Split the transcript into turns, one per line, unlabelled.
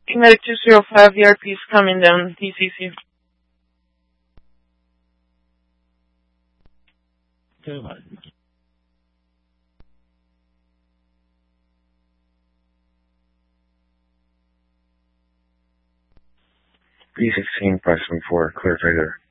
Medic 205, VRP is coming down, DCC.
B16, 574, clear trader.